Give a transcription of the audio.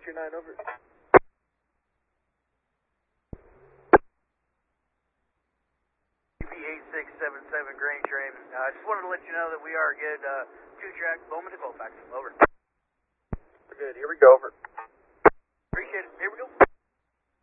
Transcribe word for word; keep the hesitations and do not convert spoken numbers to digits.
two nine, over. U P eight six seven seven Grange Train. I uh, just wanted to let you know that we are good. Uh, two track Bowman to Colfax. Over. We're good. Here we go. Over.